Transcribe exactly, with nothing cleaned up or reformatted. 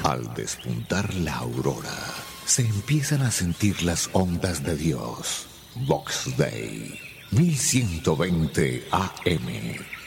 Al despuntar la aurora, se empiezan a sentir las ondas de Dios. Vox Dei, mil ciento veinte A M.